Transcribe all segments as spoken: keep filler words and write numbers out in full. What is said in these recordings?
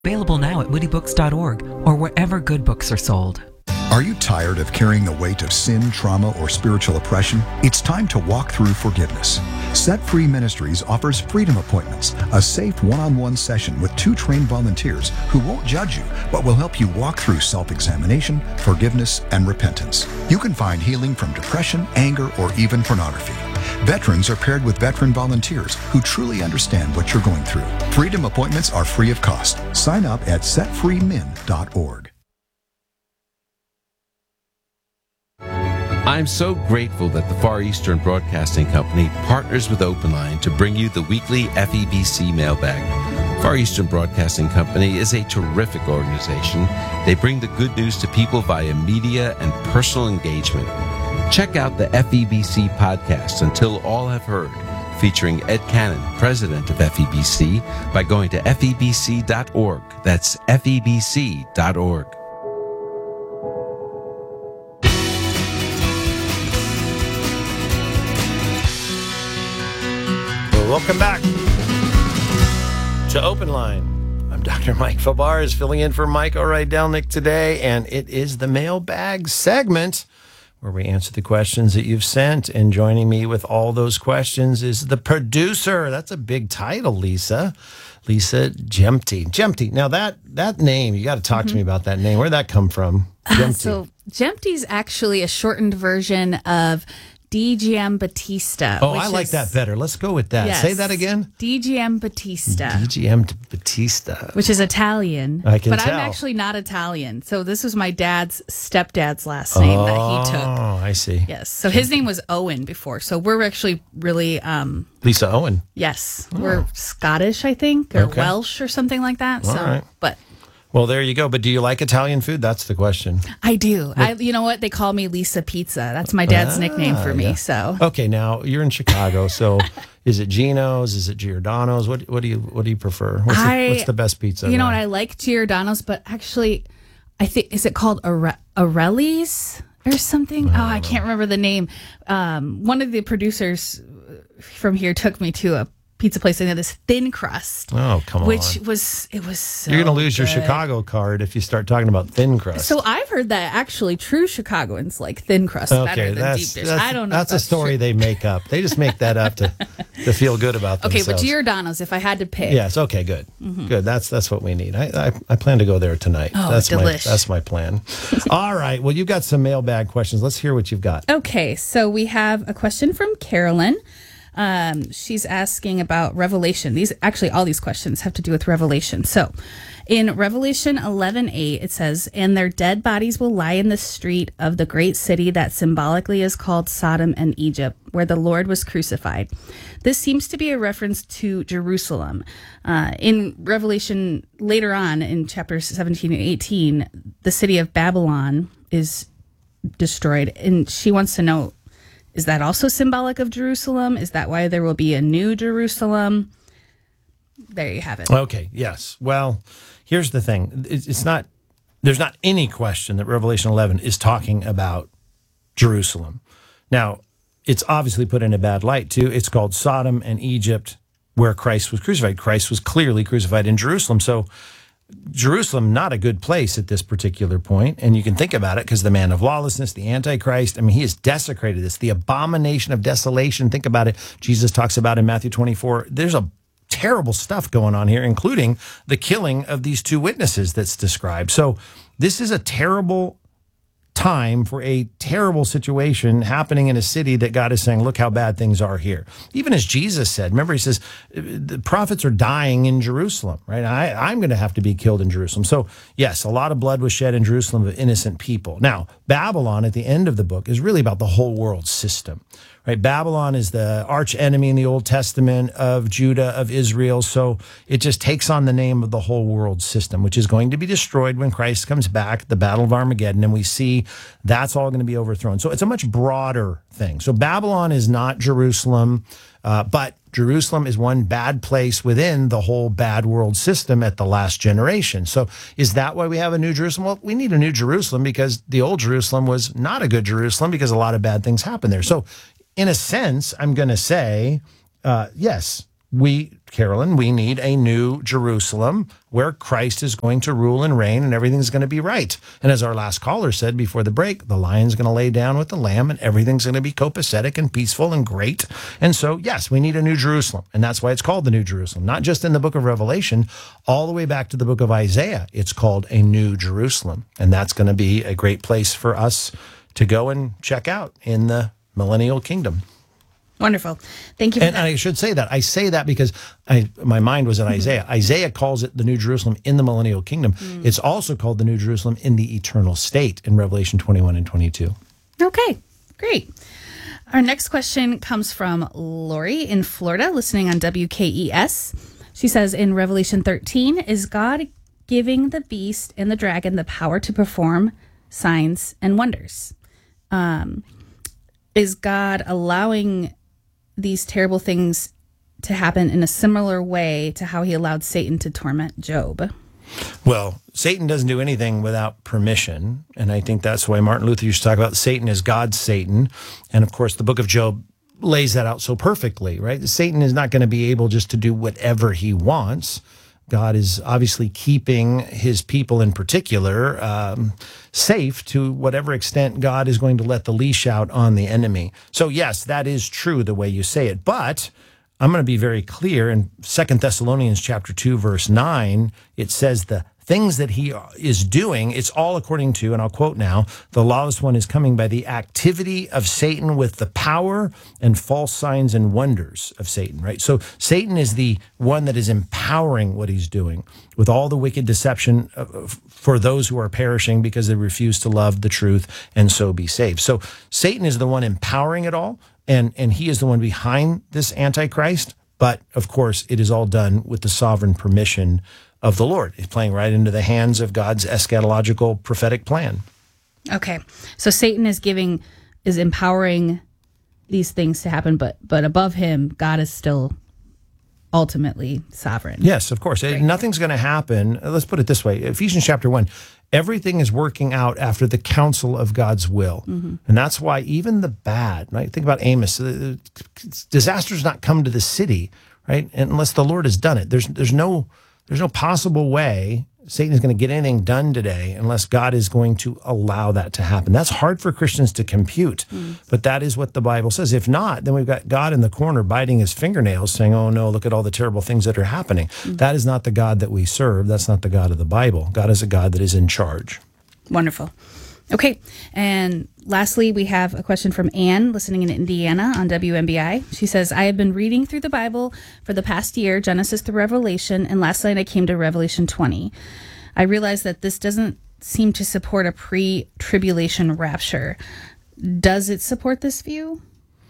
Available now at moody books dot org or wherever good books are sold. Are you tired of carrying the weight of sin, trauma, or spiritual oppression? It's time to walk through forgiveness. Set Free Ministries offers Freedom Appointments, a safe one-on-one session with two trained volunteers who won't judge you, but will help you walk through self-examination, forgiveness, and repentance. You can find healing from depression, anger, or even pornography. Veterans are paired with veteran volunteers who truly understand what you're going through. Freedom Appointments are free of cost. Sign up at set free min dot org. I'm so grateful that the Far Eastern Broadcasting Company partners with OpenLine to bring you the weekly F E B C mailbag. Far Eastern Broadcasting Company is a terrific organization. They bring the good news to people via media and personal engagement. Check out the F E B C podcast, Until All Have Heard, featuring Ed Cannon, president of F E B C, by going to F E B C dot org. That's F E B C dot org. Welcome back to Open Line. I'm Doctor Mike Fabarez, filling in for Mike O'Rydelnik today, and it is the mailbag segment where we answer the questions that you've sent. And joining me with all those questions is the producer. That's a big title, Lisa. Lisa Jemty. Jemty. Now, that that name, you got to talk mm-hmm. to me about that name. Where'd that come from? Jemty. Uh, so Jemty is actually a shortened version of D G M Batista. Oh, I like is, that better. Let's go with that. Yes, Say that again. D G M Batista. D G M Batista. Which is Italian. I can but tell. I'm actually not Italian. So this was my dad's stepdad's last name oh, that he took. Oh, I see. Yes. So his name was Owen before. So we're actually really... Um, Lisa Owen. Yes. Oh. We're Scottish, I think, or okay. Welsh or something like that. All so, right. But... Well, there you go. But do you like Italian food? That's the question. I do. I, you know what? They call me Lisa Pizza. That's my dad's ah, nickname for me. Yeah. So okay, now you're in Chicago. So is it Gino's? Is it Giordano's? What What do you What do you prefer? What's, I, the, what's the best pizza? You know now? what? I like Giordano's, but actually, I think is it called Are- Arelli's or something? I oh, I can't remember the name. Um, one of the producers from here took me to a pizza place and had this thin crust. Oh, come on. Which was, it was so You're going to lose good. your Chicago card if you start talking about thin crust. So I've heard that actually true Chicagoans like thin crust okay, better than that's, deep dish. That's, I don't know. That's, that's a story true. they make up. They just make that up to, to feel good about themselves. Okay, but Giordano's, if I had to pick. Yes, okay, good. Mm-hmm. Good. That's that's what we need. I, I I plan to go there tonight. Oh, that's delish. my that's my plan. All right. Well, you've got some mailbag questions. Let's hear what you've got. Okay, so we have a question from Carolyn. Um, she's asking about Revelation. These actually, all these questions have to do with Revelation. So in Revelation eleven eight, it says, "And their dead bodies will lie in the street of the great city that symbolically is called Sodom and Egypt, where the Lord was crucified." This seems to be a reference to Jerusalem. Uh, in Revelation, later on in chapters seventeen and eighteen, the city of Babylon is destroyed. And she wants to know, is that also symbolic of Jerusalem? Is that why there will be a new Jerusalem? There you have it. Okay, yes. Well, here's the thing. It's not, there's not any question that Revelation eleven is talking about Jerusalem. Now, it's obviously put in a bad light, too. It's called Sodom and Egypt, where Christ was crucified. Christ was clearly crucified in Jerusalem. So Jerusalem, not a good place at this particular point. And you can think about it because the man of lawlessness, the Antichrist, I mean, he has desecrated this. The abomination of desolation, think about it. Jesus talks about in Matthew twenty-four. There's a terrible stuff going on here, including the killing of these two witnesses that's described. So this is a terrible time for a terrible situation happening in a city that God is saying, look how bad things are here. Even as Jesus said, remember, he says, the prophets are dying in Jerusalem, right? I, I'm going to have to be killed in Jerusalem. So yes, a lot of blood was shed in Jerusalem of innocent people. Now, Babylon at the end of the book is really about the whole world system, right? Babylon is the arch enemy in the Old Testament of Judah, of Israel. So it just takes on the name of the whole world system, which is going to be destroyed when Christ comes back, the Battle of Armageddon. And we see that's all going to be overthrown. So it's a much broader thing. So Babylon is not Jerusalem, uh, but Jerusalem is one bad place within the whole bad world system at the last generation. So is that why we have a new Jerusalem? Well, we need a new Jerusalem because the old Jerusalem was not a good Jerusalem because a lot of bad things happened there. So in a sense, I'm going to say, uh, yes, we, Carolyn, we need a new Jerusalem where Christ is going to rule and reign and everything's going to be right. And as our last caller said before the break, the lion's going to lay down with the lamb and everything's going to be copacetic and peaceful and great. And so, yes, we need a new Jerusalem. And that's why it's called the New Jerusalem, not just in the book of Revelation, all the way back to the book of Isaiah. It's called a New Jerusalem. And that's going to be a great place for us to go and check out in the millennial kingdom. Wonderful. Thank you for and, that. and I should say that. I say that because I, my mind was in Isaiah. Isaiah calls it the New Jerusalem in the millennial kingdom. Mm. It's also called the New Jerusalem in the eternal state in Revelation twenty-one and twenty-two. Okay, great. Our next question comes from Lori in Florida, listening on W K E S. She says, in Revelation thirteen, is God giving the beast and the dragon the power to perform signs and wonders? Um, is God allowing these terrible things to happen in a similar way to how he allowed Satan to torment Job? Well, Satan doesn't do anything without permission. And I think that's why Martin Luther used to talk about Satan as God's Satan. And of course, the book of Job lays that out so perfectly, right? Satan is not going to be able just to do whatever he wants. God is obviously keeping his people in particular um, safe to whatever extent God is going to let the leash out on the enemy. So yes, that is true the way you say it. But I'm going to be very clear. In Second Thessalonians chapter two, verse nine, it says the things that he is doing, it's all according to, and I'll quote now, the lawless one is coming by the activity of Satan with the power and false signs and wonders of Satan, right? So Satan is the one that is empowering what he's doing with all the wicked deception for those who are perishing because they refuse to love the truth and so be saved. So Satan is the one empowering it all, and, and he is the one behind this Antichrist. But of course, it is all done with the sovereign permission of the Lord. It's playing right into the hands of God's eschatological prophetic plan. Okay. So Satan is giving, is empowering these things to happen, but but above him, God is still ultimately sovereign. Yes, of course. Right. Nothing's going to happen. Let's put it this way. Ephesians chapter one, everything is working out after the counsel of God's will. Mm-hmm. And that's why even the bad, right? Think about Amos. Disaster's not come to the city, right? Unless the Lord has done it. There's there's no There's no possible way Satan is going to get anything done today unless God is going to allow that to happen. That's hard for Christians to compute, mm. but that is what the Bible says. If not, then we've got God in the corner biting his fingernails saying, oh no, look at all the terrible things that are happening. Mm. That is not the God that we serve. That's not the God of the Bible. God is a God that is in charge. Wonderful. Okay. And lastly, we have a question from Anne, listening in Indiana on W M B I. She says, I have been reading through the Bible for the past year, Genesis through Revelation, and last night I came to Revelation twenty. I realized that this doesn't seem to support a pre-tribulation rapture. Does it support this view?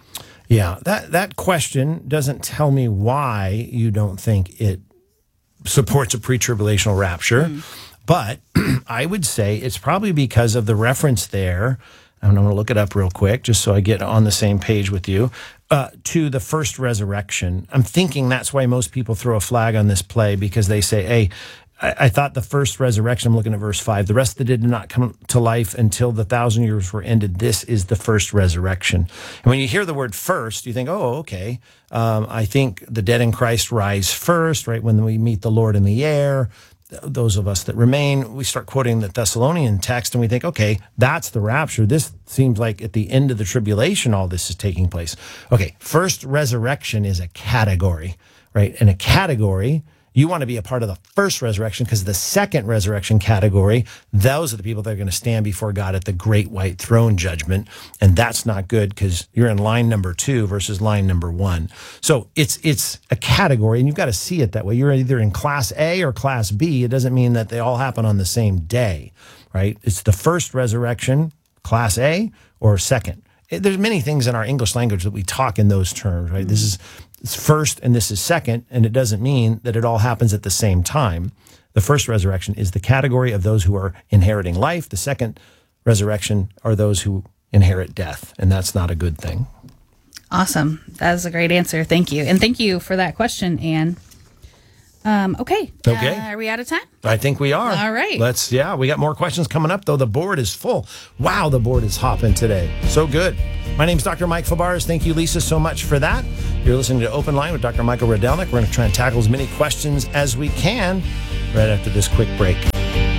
Yeah, that, that question doesn't tell me why you don't think it supports a pre-tribulational rapture. Mm. But I would say it's probably because of the reference there, and I'm going to look it up real quick just so I get on the same page with you, uh, to the first resurrection. I'm thinking that's why most people throw a flag on this play, because they say, hey, I, I thought the first resurrection, I'm looking at verse five, the rest that did not come to life until the thousand years were ended. This is the first resurrection. And when you hear the word first, you think, oh, okay. Um, I think the dead in Christ rise first, right, when we meet the Lord in the air. Those of us that remain, we start quoting the Thessalonian text and we think, okay, that's the rapture. This seems like at the end of the tribulation, all this is taking place. Okay, first resurrection is a category, right? And a category, you want to be a part of the first resurrection, because the second resurrection category, those are the people that are going to stand before God at the great white throne judgment. And that's not good, because you're in line number two versus line number one. So it's it's a category, and you've got to see it that way. You're either in class A or class B. It doesn't mean that they all happen on the same day, right? It's the first resurrection, class A, or second. There's many things in our English language that we talk in those terms, right? Mm-hmm. This is it's first and this is second, and it doesn't mean that it all happens at the same time. The first resurrection is the category of those who are inheriting life. The second resurrection are those who inherit death, and that's not a good thing. Awesome. That is a great answer. Thank you. And thank you for that question, Anne. Um, okay. Okay. Uh, are we out of time? I think we are. All right. Let's, yeah, we got more questions coming up, though. The board is full. Wow, the board is hopping today. So good. My name's Doctor Mike Fabarez. Thank you, Lisa, so much for that. You're listening to Open Line with Doctor Michael Rydelnik. We're going to try and tackle as many questions as we can right after this quick break.